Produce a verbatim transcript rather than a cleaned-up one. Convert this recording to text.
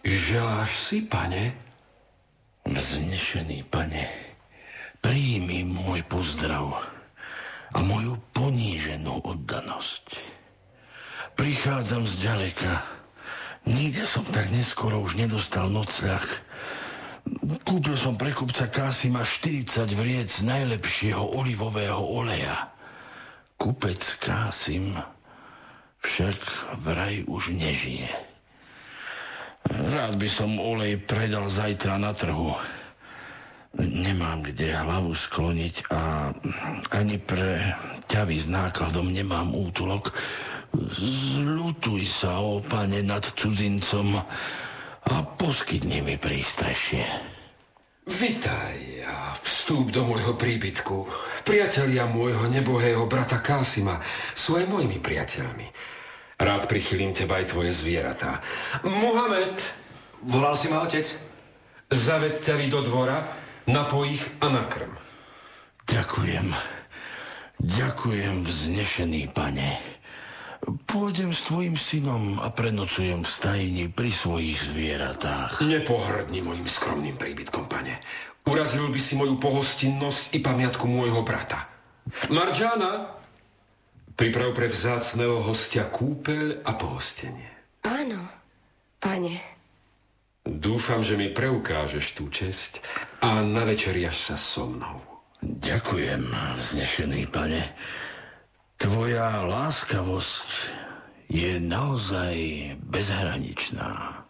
Želáš si, pane? Vznešený pane, príjmi môj pozdrav a moju poníženú oddanosť. Prichádzam zďaleka. Nikde som tak neskoro už nedostal nocľah. Kúpil som pre kupca Kásima štyridsať vriec najlepšieho olivového oleja. Kupec Kásim však vraj už nežije. Rád by som olej predal zajtra na trhu. Nemám kde hlavu skloniť a ani pre ťavy s nákladom nemám útulok. Zľutuj sa, ó pane, nad cudzincom a poskytni mi prístrešie. Vitaj a vstúp do môjho príbytku. Priatelia môjho nebohého brata Kásima sú aj mojimi priateľmi. Rád prichylím teba aj tvoje zvieratá. Muhamed! Volal si ma otec? Zaved ťa do dvora, napoj ich a nakrm. Ďakujem. Ďakujem, vznešený pane. Pôjdem s tvojim synom a prenocujem v stajni pri svojich zvieratách. Nepohrdni mojim skromným príbytkom, pane. Urazil by si moju pohostinnosť i pamiatku môjho brata. Marjana, priprav pre vzácneho hostia kúpeľ a pohostenie. Áno, pane. Dúfam, že mi preukážeš tú česť a navečeriaš sa so mnou. Ďakujem, vznešený pane. Tvoja láskavosť je naozaj bezhraničná.